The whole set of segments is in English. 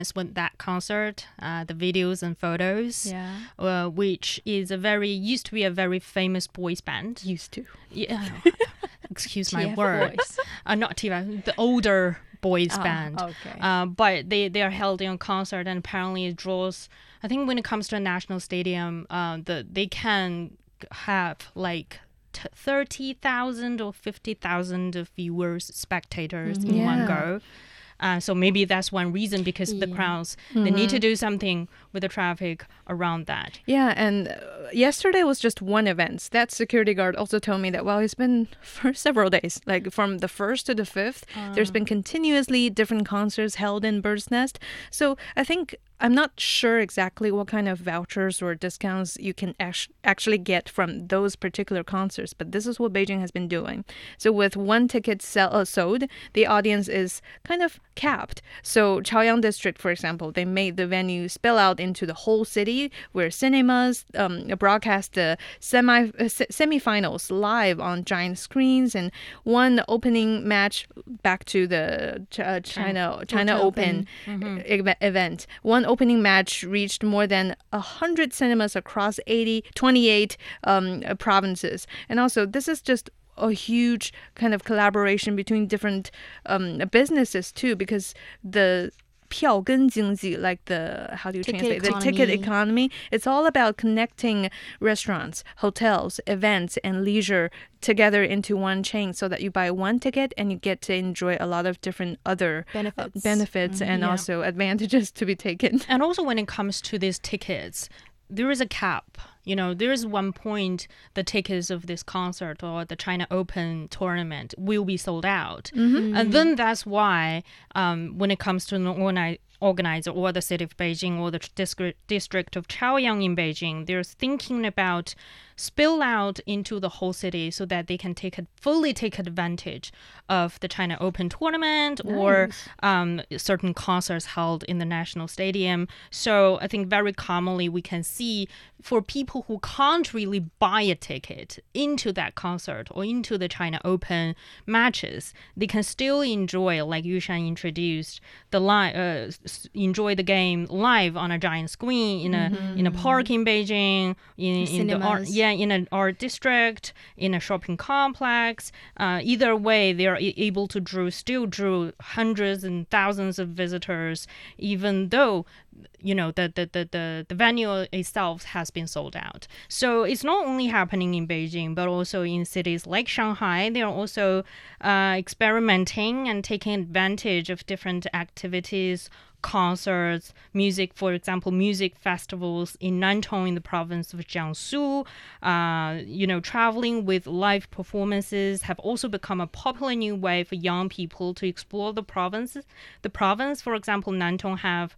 when that concert, the videos and photos, which is used to be a very famous boys band. Used to. Yeah, excuse my TF word. Boys. Not TF, the older boys band. Okay. But they are held in a concert, and apparently it draws. I think when it comes to a national stadium, they can have like 30,000 or 50,000 viewers, spectators in one go. So maybe that's one reason, because the crowds, they need to do something with the traffic around that. Yeah, and yesterday was just one event. That security guard also told me that, well, it's been for several days, like from the 1st to the 5th, there's been continuously different concerts held in Bird's Nest. So I think, I'm not sure exactly what kind of vouchers or discounts you can actually get from those particular concerts, but this is what Beijing has been doing. So with one ticket sold, the audience is kind of capped. So Chaoyang District, for example, they made the venue spill out into the whole city, where cinemas broadcast the semifinals live on giant screens, and one opening match, back to the China Open event. One opening match reached more than 100 cinemas across 28 provinces. And also, this is just a huge kind of collaboration between different businesses too, because the 票根经济, like how do you translate? The ticket economy. It's all about connecting restaurants, hotels, events, and leisure together into one chain, so that you buy one ticket and you get to enjoy a lot of different other benefits and also advantages to be taken. And also, when it comes to these tickets, there is a cap. There is one point the tickets of this concert or the China Open tournament will be sold out. And then that's why when it comes to an organizer or the city of Beijing or the district of Chaoyang in Beijing, they're thinking about spill out into the whole city so that they can fully take advantage of the China Open tournament or certain concerts held in the National Stadium. So I think very commonly we can see, for people who can't really buy a ticket into that concert or into the China Open matches, they can still enjoy, like Yushan introduced, enjoy the game live on a giant screen in a park in Beijing, in an art district, in a shopping complex. Either way, they are able to still draw hundreds and thousands of visitors, even though the venue itself has been sold out. So it's not only happening in Beijing, but also in cities like Shanghai. They are also experimenting and taking advantage of different activities, concerts, music, for example, music festivals in Nantong in the province of Jiangsu. Traveling with live performances have also become a popular new way for young people to explore the province. The province, for example, Nantong have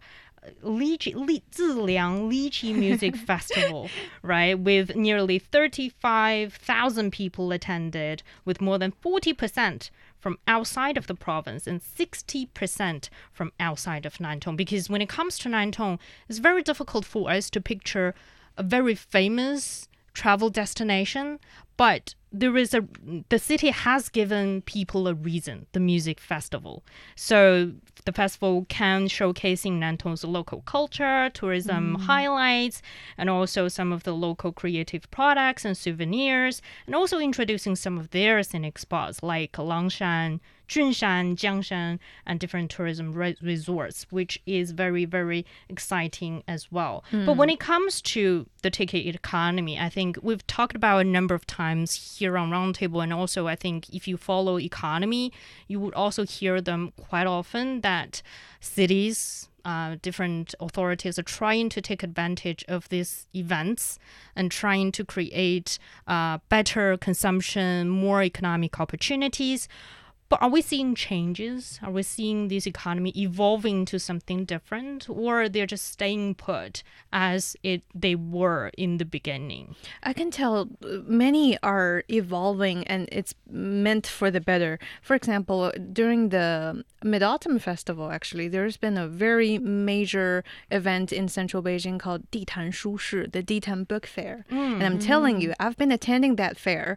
Ziliang Lychee Music Festival, right, with nearly 35,000 people attended, with more than 40% from outside of the province and 60% from outside of Nantong. Because when it comes to Nantong, it's very difficult for us to picture a very famous travel destination, but the city has given people a reason, the music festival. So the festival can showcasing Nantong's local culture, tourism highlights, and also some of the local creative products and souvenirs, and also introducing some of their scenic spots like Langshan, Junshan, Jiangshan, and different tourism resorts, which is very, very exciting as well. But when it comes to the ticket economy, I think we've talked about a number of times here on Roundtable, and also I think if you follow economy, you would also hear them quite often that cities, different authorities are trying to take advantage of these events and trying to create better consumption, more economic opportunities. But are we seeing changes? Are we seeing this economy evolving to something different, or they're just staying put as they were in the beginning? I can tell many are evolving, and it's meant for the better. For example, during the Mid-Autumn Festival, actually, there's been a very major event in central Beijing called Ditan Shushi, the Ditan Book Fair. And I'm telling you, I've been attending that fair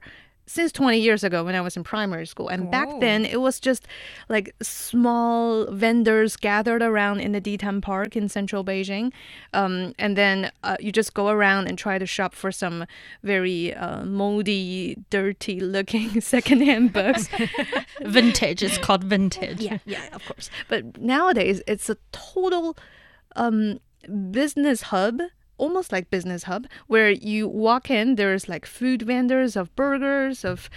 since 20 years ago when I was in primary school. And back then, it was just like small vendors gathered around in the Ditan Park in central Beijing. And then you just go around and try to shop for some very moldy, dirty-looking secondhand books. Vintage. It's called vintage. Yeah, of course. But nowadays, it's a total business hub, almost like business hub, where you walk in, there's like food vendors of burgers, of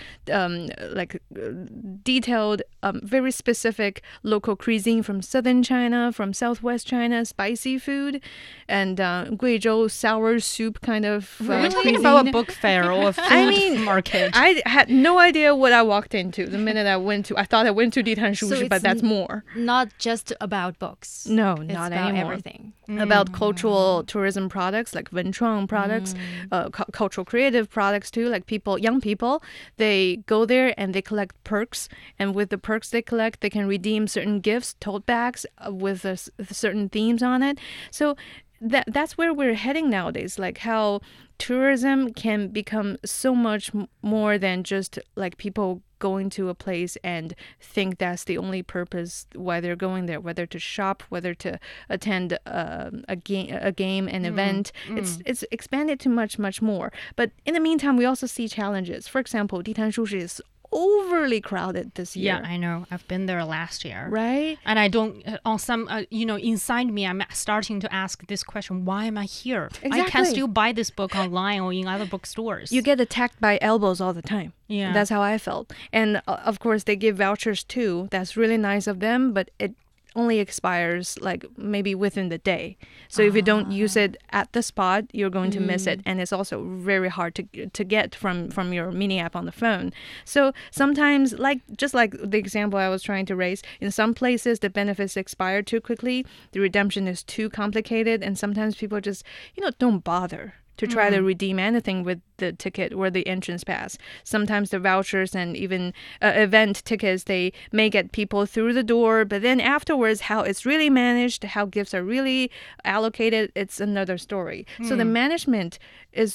detailed, very specific local cuisine from southern China, from southwest China, spicy food, and Guizhou sour soup kind of We're talking cuisine. about a book fair or a food market. I had no idea what I walked into the minute I went to. I thought I went to Ditan So Shushi, it's but that's more. Not just about books. No, It's not about anymore. everything. About cultural tourism products like Wenchuang products, cultural creative products too. Like young people, they go there and they collect perks, and with the perks they collect, they can redeem certain gifts, tote bags with certain themes on it. So that's where we're heading nowadays. Like how tourism can become so much more than just like people going to a place and think that's the only purpose why they're going there, whether to shop, whether to attend a game, an event. It's expanded to much more. But in the meantime, we also see challenges. For example, Ditan Shushi is overly crowded this year. Yeah, I know. I've been there last year. Right? And I don't, on some, inside me, I'm starting to ask this question, why am I here? I can Exactly. still buy this book online or in other bookstores. You get attacked by elbows all the time. Yeah. That's how I felt. And of course, they give vouchers too. That's really nice of them, but it only expires like maybe within the day. So if you don't use it at the spot, you're going to miss it. And it's also very hard to get from your mini app on the phone. So sometimes, just like the example I was trying to raise, in some places the benefits expire too quickly, the redemption is too complicated, and sometimes people just don't bother to try to redeem anything with the ticket or the entrance pass. Sometimes the vouchers and even event tickets, they may get people through the door, but then afterwards, how it's really managed, how gifts are really allocated, it's another story. So the management is,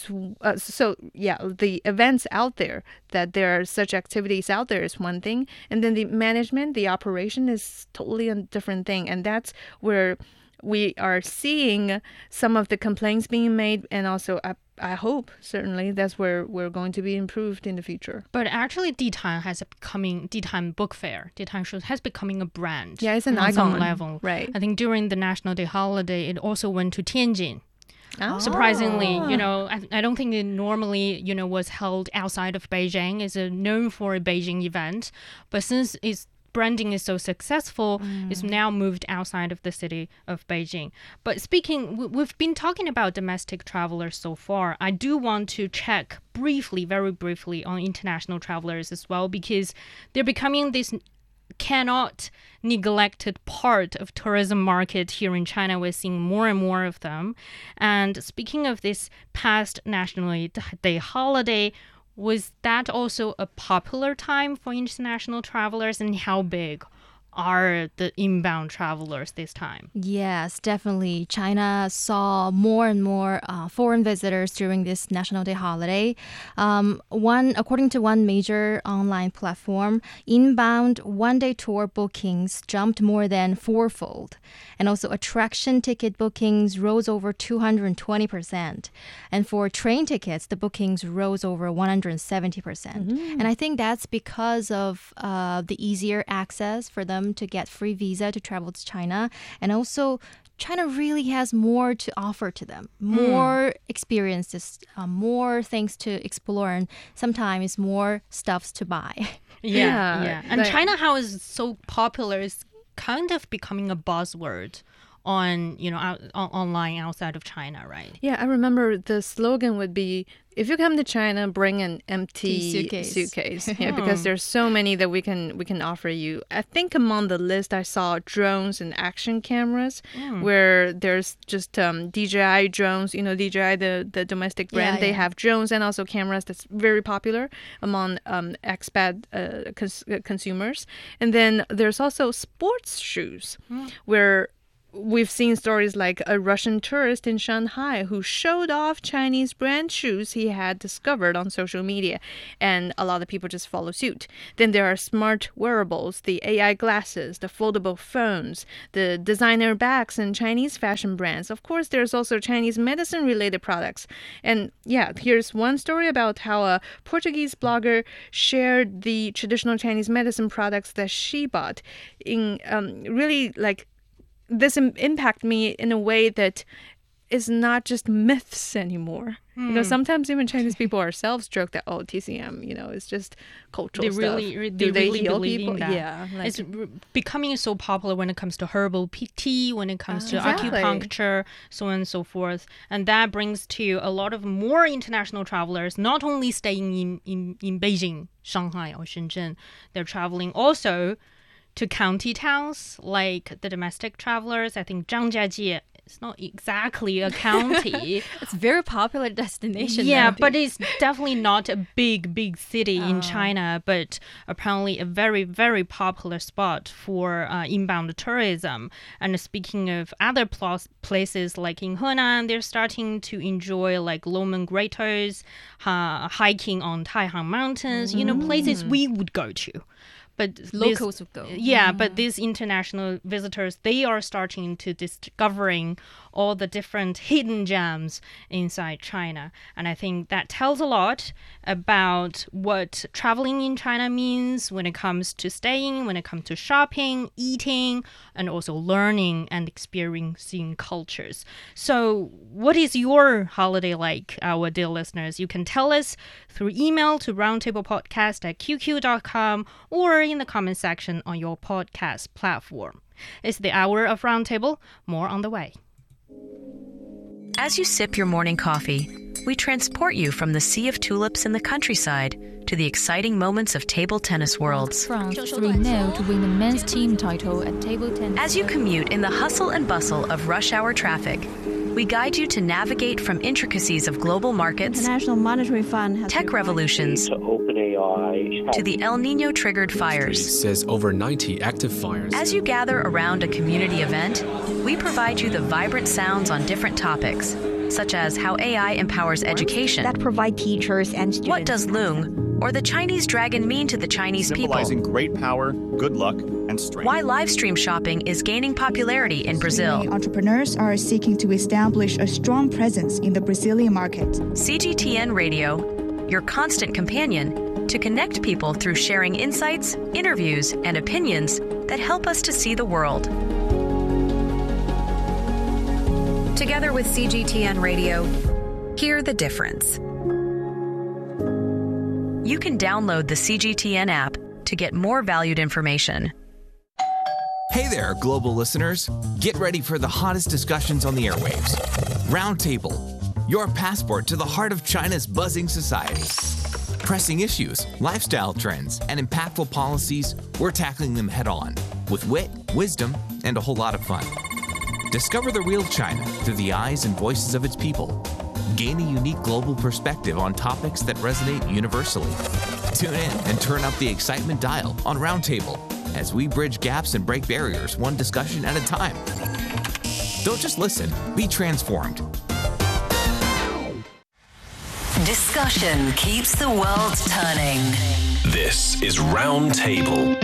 the events out there, that there are such activities out there is one thing, and then the management, the operation is totally a different thing. And that's where we are seeing some of the complaints being made, and also I hope certainly that's where we're going to be improved in the future. But actually, Ditan Book Fair, Ditan Shushi has becoming a brand. Yeah, it's an on some icon. level. Right. I think during the National Day holiday, it also went to Tianjin. Oh. Surprisingly, I don't think it normally, was held outside of Beijing. It's known for a Beijing event, but since its branding is so successful, it's now moved outside of the city of Beijing. But we've been talking about domestic travelers so far. I do want to check very briefly on international travelers as well, because they're becoming this cannot neglected part of tourism market here in China. We're seeing more and more of them. And speaking of this past National Day holiday, was that also a popular time for international travelers, and how big are the inbound travelers this time? Yes, definitely. China saw more and more foreign visitors during this National Day holiday. According to one major online platform, inbound one-day tour bookings jumped more than fourfold. And also attraction ticket bookings rose over 220%. And for train tickets, the bookings rose over 170%. And I think that's because of the easier access for them to get free visa to travel to China. And also, China really has more to offer to them, more experiences, more things to explore, and sometimes more stuffs to buy. Yeah. And like- China, how is so popular, is kind of becoming a buzzword on, online outside of China, right? Yeah, I remember the slogan would be, if you come to China, bring an empty suitcase. Yeah, because there's so many that we can offer you. I think among the list I saw drones and action cameras, where there's just DJI drones. DJI, the domestic brand, they have drones and also cameras that's very popular among expat consumers. And then there's also sports shoes, where we've seen stories like a Russian tourist in Shanghai who showed off Chinese brand shoes he had discovered on social media, and a lot of people just follow suit. Then there are smart wearables, the AI glasses, the foldable phones, the designer bags and Chinese fashion brands. Of course, there's also Chinese medicine-related products. And yeah, here's one story about how a Portuguese blogger shared the traditional Chinese medicine products that she bought in really like this impact me in a way that is not just myths anymore. You know, sometimes even Chinese people ourselves joke that, oh, TCM, you know, it's just cultural stuff. Do they really heal believe people? in that? Yeah. Like, It's becoming so popular when it comes to herbal tea, when it comes to Exactly. acupuncture, so on and so forth. And that brings to a lot of more international travelers, not only staying in Beijing, Shanghai, or Shenzhen, they're traveling also to county towns, like the domestic travelers. I think Zhangjiajie is not exactly a county. It's a very popular destination. Yeah, though. but it's definitely not a big city in China, but apparently a very, very popular spot for inbound tourism. And speaking of other places like in Henan, they're starting to enjoy like Lomen Grottoes, hiking on Taihang Mountains, you know, places we would go to. But Locals would go. Yeah, but these international visitors, they are starting to discovering all the different hidden gems inside China. And I think that tells a lot about what traveling in China means when it comes to staying, when it comes to shopping, eating, and also learning and experiencing cultures. So what is your holiday like, our dear listeners? You can tell us through email to roundtablepodcast@qq.com or in the comment section on your podcast platform. It's the hour of Roundtable. More on the way. As you sip your morning coffee, we transport you from the sea of tulips in the countryside to the exciting moments of table tennis worlds. France 3-0 to win the men's team title at table tennis. As you commute in the hustle and bustle of rush hour traffic, we guide you to navigate from intricacies of global markets, International Monetary Fund has tech revolutions, to OpenAI to the El Nino-triggered fires. Says over 90 active fires. As you gather around a community event, we provide you the vibrant sounds on different topics, such as how AI empowers education, that provide teachers and students. what does Loong or the Chinese dragon mean to the Chinese people, symbolizing great power, good luck, and strength. why live stream shopping is gaining popularity in Brazil. Entrepreneurs are seeking to establish a strong presence in the Brazilian market. CGTN Radio, your constant companion to connect people through sharing insights, interviews, and opinions that help us to see the world. Together with CGTN Radio, hear the difference. You can download the CGTN app to get more valued information. Hey there, global listeners. Get ready for the hottest discussions on the airwaves. Roundtable, your passport to the heart of China's buzzing society. Pressing issues, lifestyle trends, and impactful policies, we're tackling them head on with wit, wisdom, and a whole lot of fun. Discover the real China through the eyes and voices of its people. Gain a unique global perspective on topics that resonate universally. Tune in and turn up the excitement dial on Roundtable as we bridge gaps and break barriers one discussion at a time. Don't just listen, be transformed. Discussion keeps the world turning. This is Roundtable.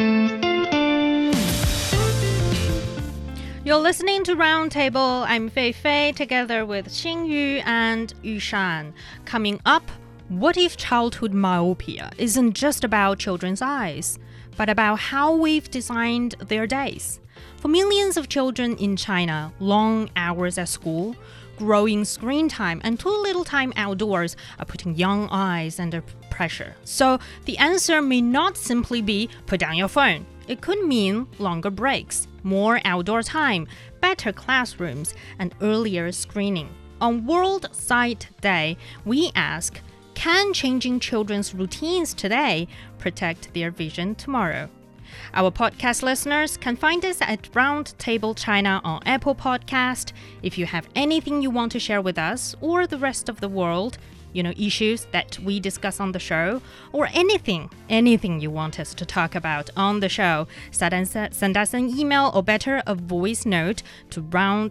You're listening to Roundtable. I'm Fei Fei, together with Xingyu and Yushan. Coming up, what if childhood myopia isn't just about children's eyes, but about how we've designed their days? For millions of children in China, long hours at school, growing screen time, and too little time outdoors are putting young eyes under pressure. So the answer may not simply be put down your phone. It could mean longer breaks, more outdoor time, better classrooms, and earlier screening. On World Sight Day, we ask, can changing children's routines today protect their vision tomorrow? Our podcast listeners can find us at Roundtable China on Apple Podcast. If you have anything you want to share with us or the rest of the world, issues that we discuss on the show, or anything you want us to talk about on the show, send us an email or better, a voice note to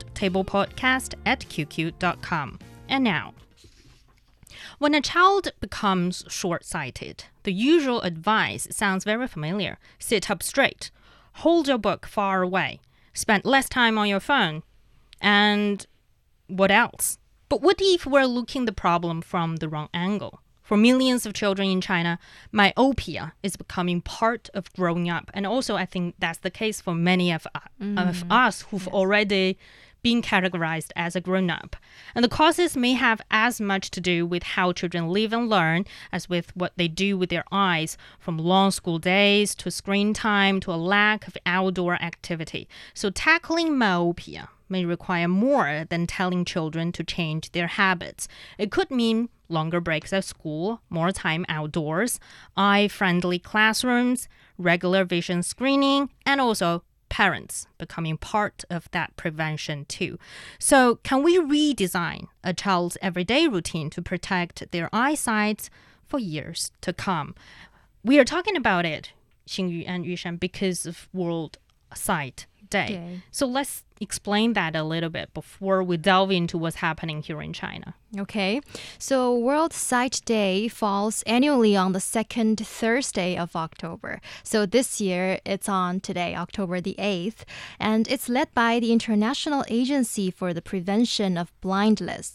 roundtablepodcast@qq.com. And now, when a child becomes short-sighted, the usual advice sounds very familiar. Sit up straight, hold your book far away, spend less time on your phone, and what else? But what if we're looking the problem from the wrong angle? For millions of children in China, myopia is becoming part of growing up. And also, I think that's the case for many of us who've already been categorized as a grown-up. And the causes may have as much to do with how children live and learn as with what they do with their eyes, from long school days to screen time to a lack of outdoor activity. So tackling myopia may require more than telling children to change their habits. It could mean longer breaks at school, more time outdoors, eye-friendly classrooms, regular vision screening, and also parents becoming part of that prevention too. So can we redesign a child's everyday routine to protect their eyesight for years to come? We are talking about it, Xingyu and Yushan, because of World Sight Day. So let's explain that a little bit before we delve into what's happening here in China. Okay, so World Sight Day falls annually on the second Thursday of October. So this year it's on today, October the 8th, and it's led by the International Agency for the Prevention of Blindness.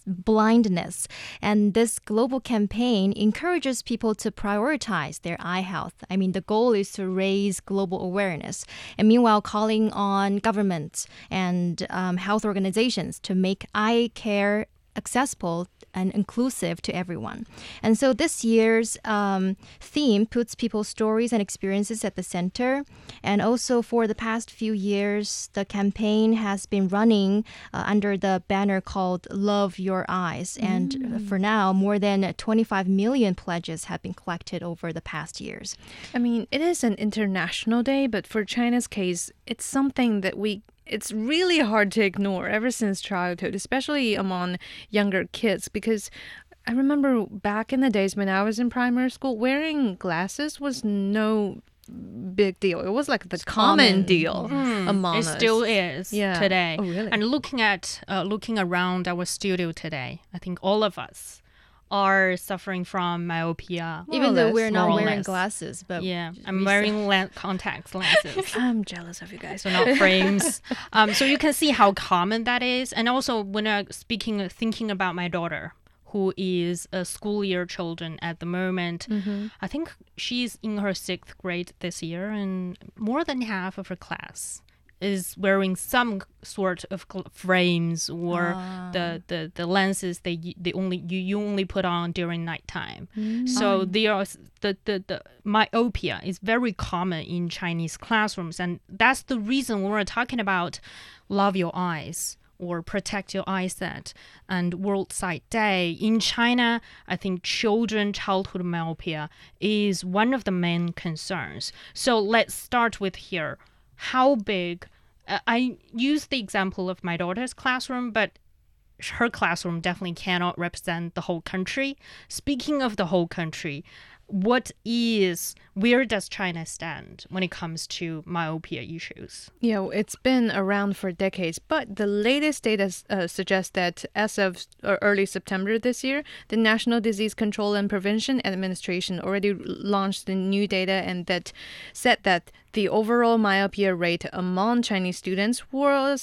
And this global campaign encourages people to prioritize their eye health. I mean, the goal is to raise global awareness, and meanwhile calling on governments and health organizations to make eye care accessible and inclusive to everyone. And so this year's theme puts people's stories and experiences at the center. And also for the past few years, the campaign has been running under the banner called Love Your Eyes. And for now, more than 25 million pledges have been collected over the past years. I mean, it is an international day, but for China's case, it's something that it's really hard to ignore ever since childhood, especially among younger kids, because I remember back in the days when I was in primary school, wearing glasses was no big deal. It was like the common deal among us. It still is today. Oh, really? And looking around our studio today, I think all of us are suffering from myopia. Even though we're not wearing glasses. But yeah, I'm wearing contact lenses. I'm jealous of you guys. So not frames. So you can see how common that is. And also when I'm thinking about my daughter, who is a school year children at the moment, I think she's in her 6th grade this year, and more than half of her class is wearing some sort of frames or the lenses you only put on during nighttime. So the myopia is very common in Chinese classrooms, and that's the reason when we're talking about Love Your Eyes or Protect Your Eyesight and World Sight Day. In China, I think childhood myopia is one of the main concerns. So let's start with here. How big? I use the example of my daughter's classroom, but her classroom definitely cannot represent the whole country. Speaking of the whole country, where does China stand when it comes to myopia issues? Yeah, it's been around for decades, but the latest data suggests that as of early September this year, the National Disease Control and Prevention Administration already launched the new data, and that said that the overall myopia rate among Chinese students was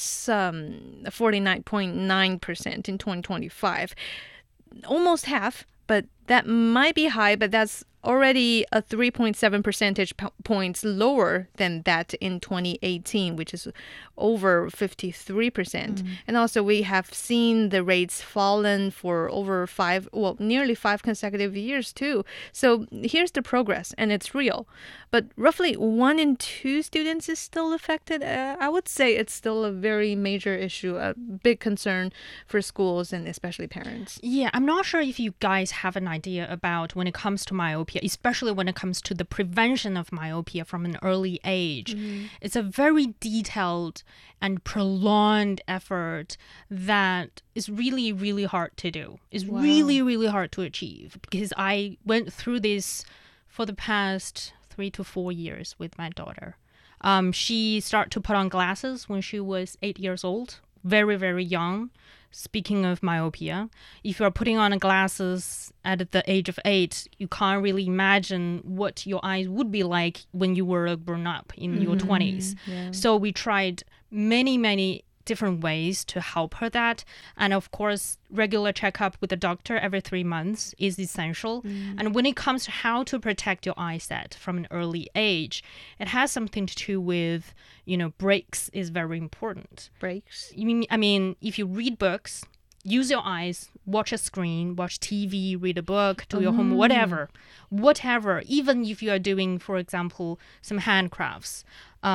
49.9% in 2025. Almost half, but that might be high, but that's already a 3.7 percentage points lower than that in 2018, which is over 53%. And also we have seen the rates fallen for nearly 5 consecutive years too. So here's the progress, and it's real. But roughly 1 in 2 students is still affected. I would say it's still a very major issue, a big concern for schools and especially parents. Yeah, I'm not sure if you guys have an idea about when it comes to myopia, myopia, especially when it comes to the prevention of myopia from an early age. It's a very detailed and prolonged effort that is really, really hard to do. It's really, really hard to achieve, because I went through this for the past 3 to 4 years with my daughter. She started to put on glasses when she was 8 years old, very, very young. Speaking of myopia, if you're putting on glasses at the age of 8, you can't really imagine what your eyes would be like when you were grown up in your 20s. So we tried many, many different ways to help her that. And of course, regular checkup with the doctor every 3 months is essential. And when it comes to how to protect your eyesight from an early age, it has something to do with, breaks is very important. Breaks? I mean, if you read books, use your eyes, watch a screen, watch TV, read a book, do your homework, whatever. Even if you are doing, for example, some handcrafts,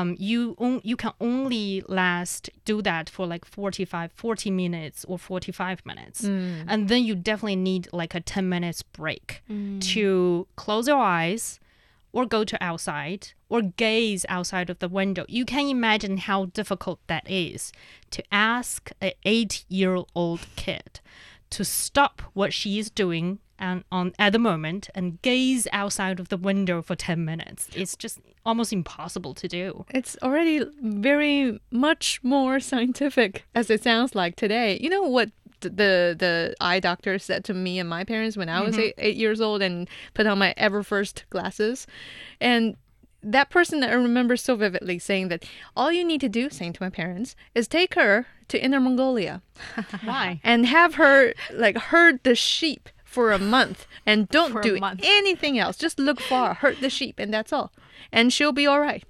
you can only do that for like 40 minutes or 45 minutes. And then you definitely need like a 10 minutes break to close your eyes or go to outside or gaze outside of the window. You can imagine how difficult that is to ask an 8-year-old kid to stop what she is doing at the moment and gaze outside of the window for 10 minutes. It's just almost impossible to do. It's already very much more scientific as it sounds like today. You know what the eye doctor said to me and my parents when I was 8 years old and put on my ever first glasses? And that person that I remember so vividly saying that all you need to do, saying to my parents, is take her to Inner Mongolia. Why? And have her herd the sheep for a month and don't do anything else. Just look far, herd the sheep, and that's all. And she'll be all right.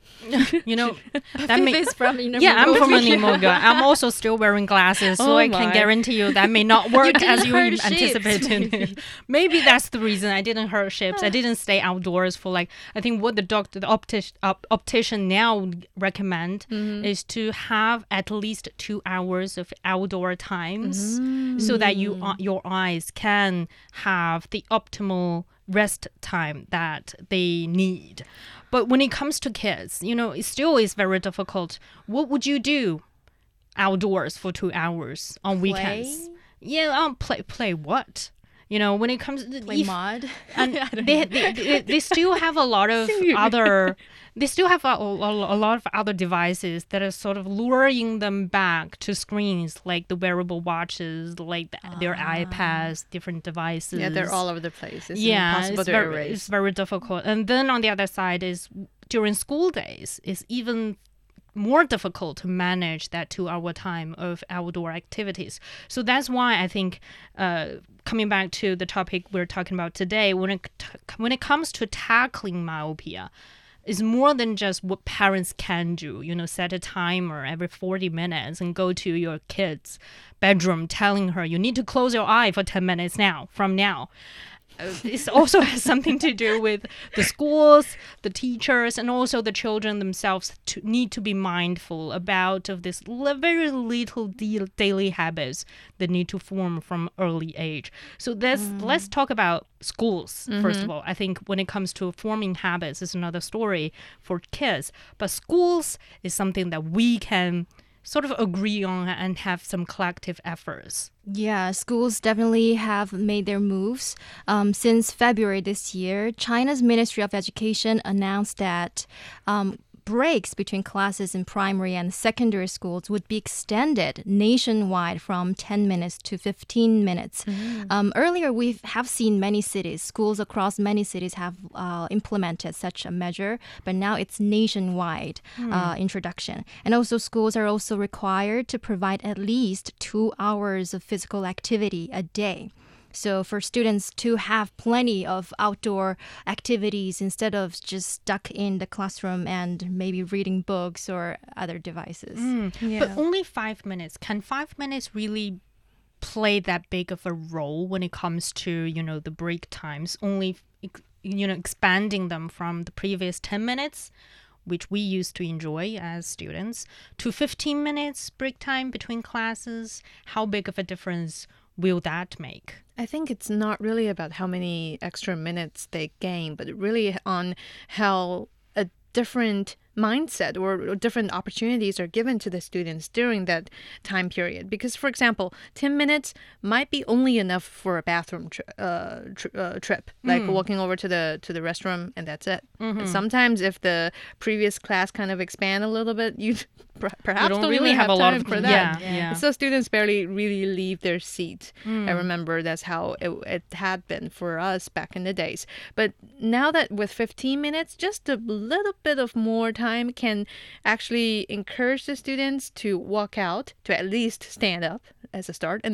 That is from Inner I'm from Inner Mongolia. I'm also still wearing glasses, so I can guarantee you that may not work as you anticipated. Maybe that's the reason I didn't herd sheep. I didn't stay outdoors for I think what the optician now recommend is to have at least 2 hours of outdoor times so that your eyes can have the optimal rest time that they need. But when it comes to kids, it still is very difficult. What would you do outdoors for 2 hours on weekends? Yeah, play what? When it comes to play mod, and they still have a lot of other. They still have a lot of other devices that are sort of luring them back to screens, like the wearable watches, like their iPads, different devices. Yeah, they're all over the place. It's impossible to erase. It's very difficult. And then on the other side is during school days, it's even more difficult to manage that 2-hour time of outdoor activities. So that's why I think, coming back to the topic we're talking about today, when it comes to tackling myopia, is more than just what parents can do. Set a timer every 40 minutes and go to your kid's bedroom telling her you need to close your eye for 10 minutes from now. This also has something to do with the schools, the teachers, and also the children themselves need to be mindful about of this very little daily habits that need to form from early age. So let's talk about schools, first of all. I think when it comes to forming habits, is another story for kids. But schools is something that we can sort of agree on and have some collective efforts. Yeah, schools definitely have made their moves. Since February this year, China's Ministry of Education announced that breaks between classes in primary and secondary schools would be extended nationwide from 10 minutes to 15 minutes. Earlier, we have seen schools across many cities have implemented such a measure, but now it's nationwide introduction. And also schools are also required to provide at least 2 hours of physical activity a day. So for students to have plenty of outdoor activities instead of just stuck in the classroom and maybe reading books or other devices. But only 5 minutes. Can 5 minutes really play that big of a role when it comes to, the break times? Only, expanding them from the previous 10 minutes, which we used to enjoy as students, to 15 minutes break time between classes. How big of a difference will that make? I think it's not really about how many extra minutes they gain, but really on how a different mindset or different opportunities are given to the students during that time period. Because, for example, 10 minutes might be only enough for a bathroom trip, like walking over to the restroom, and that's it. And sometimes if the previous class kind of expand a little bit, you perhaps don't really have a lot of time for that. Yeah. So students barely really leave their seat. I remember that's how it had been for us back in the days. But now that with 15 minutes, just a little bit of more time can actually encourage the students to walk out, to at least stand up as a start, and